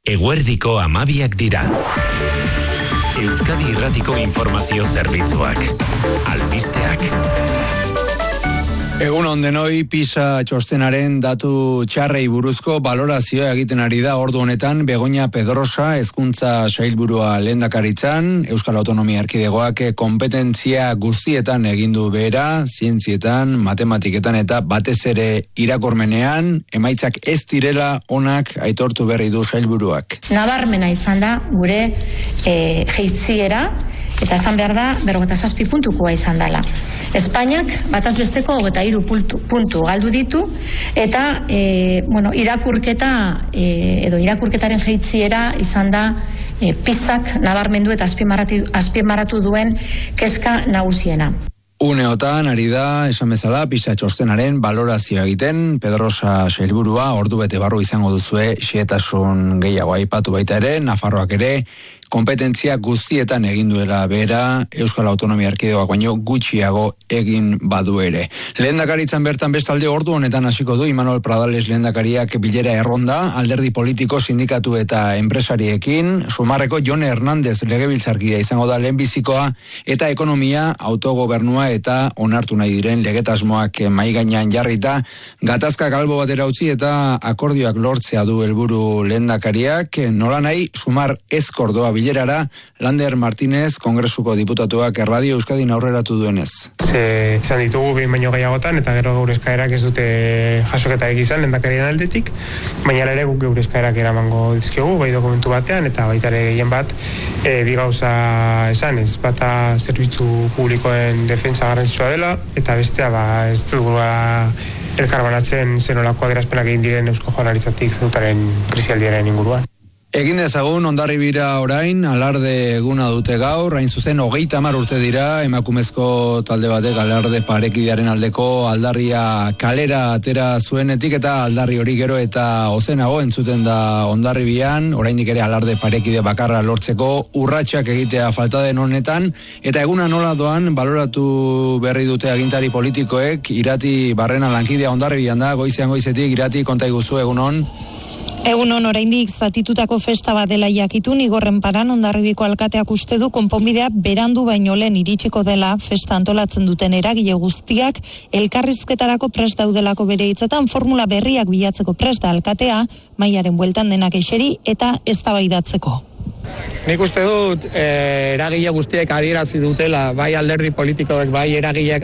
Eguerdiko 12 dira. Euskadi Irratiko informazio zerbitzuak. Albisteak. Egun on denoi, PISA txostenaren datu txarrei buruzko balorazioa egiten ari da ordu honetan Begoña Pedrosa hezkuntza sailburua lehendakaritzan, Euskal Autonomia Erkidegoak konpetentzia guztietan egindu behera, zientzietan, matematiketan eta batez ere irakurmenean, emaitzak ez direla onak aitortu berri du sailburuak. Nabarmena izan da gure jeitziera, eta esan behar da 57 puntukoa izan dela. Espainiak bataz besteko 23 puntu galdu ditu, eta irakurketa edo irakurketaren jeitziera izan da PISAk nabarmendu eta azpimarratu duen kezka nagusiena. Uneotan ari da, esan bezala, PISA txostenaren balorazioa egiten, Pedrosa sailburua, ordu bete barru izango duzue, xehetasun gehiago aipatu baita ere, Nafarroak ere, kompetentzia guztietan egin duela bera, Euskal Autonomia Erkidegoak baino gutxiago egin badu ere. Lehendakaritzan bertan bestalde ordu honetan hasiko du Imanol Pradales lehendakariak bilera erronda, alderdi politiko, sindikatu eta enpresariekin, Sumarreko Jone Hernández legebiltzarkidea izango da lehenbizikoa, eta ekonomia, autogobernua eta onartu nahi diren legetasmoak mahai gainean jarrita, gatazkak albo batera utzi eta akordioak lortzea du helburu lehendakariak, nola nahi Sumar ezkordoa bilerara, Lander Martínez, Kongresuko diputatuak Radio Euskadin aurreratu duenez. Izan ditugu behin baino gehiagotan, eta gero gaur eskaerak ez dute jasoketarik izan lehendakarien aldetik, baina ere guk gaur eskaerak eramango dizkiogu, bai dokumentu batean, eta baita ere gehien bat, bi gauza esanez, bata zerbitzu publikoen defentsa garrantzitsua dela, eta bestea ez dugula elkarbanatzen zenolako adierazpenak egin diren Eusko Jaurlaritzatik dutaren krisialdiaren inguruan. Egin dezagun Hondarribira orain, alarde eguna dute gaur, hain zuzen 30 urte dira, emakumezko talde batek alarde parekidearen aldeko aldarria kalera atera zuenetik, eta aldarri hori gero eta ozenago entzuten da Hondarribian, oraindik ere alarde parekide bakarra lortzeko urratsak egitea falta den honetan, eta eguna nola doan baloratu berri dute agintari politikoek. Irati Barrena lankidea Hondarribian da, goizetik, Irati, konta iguzu, egunon. Egunon, oraindik zatitutako festa bat dela jakitun, Igorren Paran Hondarribiko alkateak uste du konponbidea berandu baino lehen iritsiko dela festa antolatzen duten eragile guztiak elkarrizketarako prest daudelako bere hitzetan, formula berriak bilatzeko prest da alkatea, mahaiaren bueltan denak eseri eta eztabaidatzeko. Nik uste dut eragile guztiek adierazi dutela, bai alderdi politikoek, bai eragileek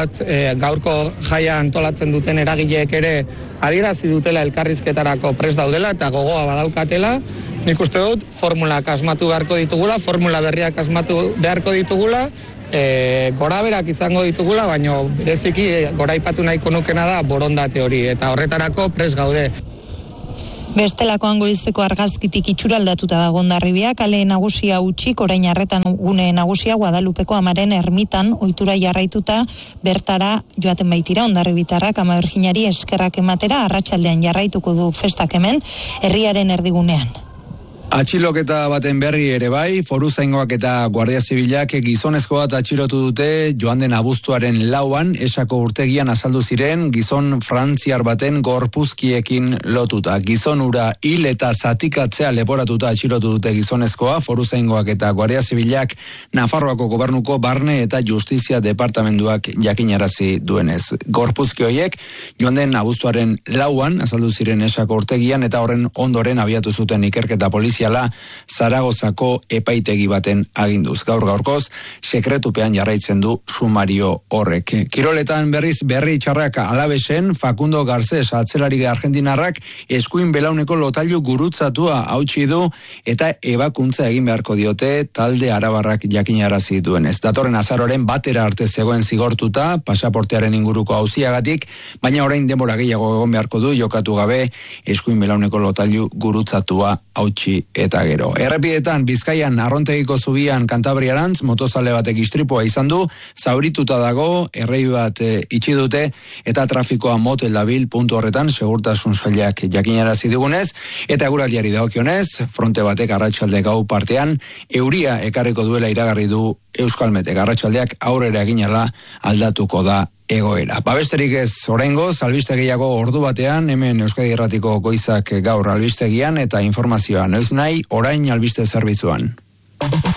gaurko jaia antolatzen duten eragileek ere adierazi dutela elkarrizketarako prest daudela eta gogoa badaukatela. Nik uste dut formulak asmatu beharko ditugula, formula berriak asmatu beharko ditugula, goraberak izango ditugula, baina bereziki goraipatu nahiko nukena da borondate hori, eta horretarako prest gaude. Bestelakoan goizeko argazkitik itxuraldatuta dago Hondarribia, kale nagusia hutsik, orain arretan gune nagusia Guadalupeko Amaren ermitan ohitura jarraituta bertara joaten baitira Hondarribitarrak Ama Birjinari eskerrak ematera, arratsaldean jarraituko du festak hemen herriaren erdigunean. Atxiloketa baten berri ere bai, Foruzaingoak eta Guardia Zibilak gizonezko bat atxilotu dute joan den abuztuaren 4an, Esako urtegian azaldu ziren gizon frantziar baten gorpuzkiekin lotuta. Gizon hura hil eta zatikatzea leporatuta atxilotu dute gizonezkoa, Foruzaingoak eta Guardia Zibilak Nafarroako gobernuko barne eta justizia departamentuak jakinarazi duenez. Gorpuzki horiek joan den abuztuaren 4an azaldu ziren Esako urtegian, eta horren ondoren abiatu zuten ikerketa polizia Zaragozako epaitegi baten aginduz. Gaurkoz, sekretupean jarraitzen du sumario horrek. Kiroletan berri txarrak Alabesen, Facundo Garcés atzelari argentinarrak eskuin belauneko lotailu gurutzatua hautsi du eta ebakuntza egin beharko diote talde arabarrak jakinarazi duenez. Datorren azaroren batera arte zegoen zigortuta pasaportearen inguruko auziagatik, baina orain denbora gehiago egon beharko du jokatu gabe eskuin belauneko lotailu gurutzatua hautsi eta gero. Errepidetan Bizkaian Arrontegiko zubian Kantabriarantz motozale batek istripua izan du, zaurituta dago, errei bat itxi dute eta trafikoa motel dabil puntu horretan segurtasun sailak jakinarazi dugunez, eta eguraldiari dagokionez, fronte batek arratsalde gau partean euria ekarriko duela iragarri du Euskalmetek. Arratsaldeak aurrera eginala aldatuko da egoera. Besterik ez oraingoz, albistegiago ordu batean, hemen Euskadi Irratiko Goizak gaur albistegian eta informazioa noiz nahi orain albiste zerbitzuan.